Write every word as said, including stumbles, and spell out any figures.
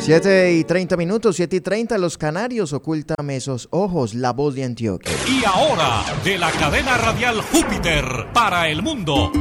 siete y treinta minutos, siete y treinta, Los Canarios, ocúltame esos ojos, la voz de Antioquia. Y ahora, de la cadena radial Júpiter para el mundo,